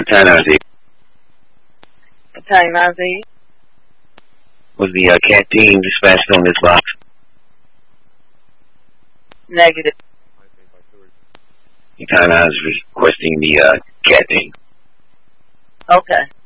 Time is Battalion 9Z. Was the cat team dispatched on this box? Negative. Time is requesting the cat team. Okay.